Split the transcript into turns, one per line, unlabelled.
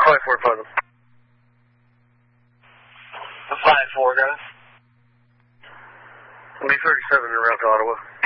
545 them.
5-4, guys.
B-37 en route to Ottawa.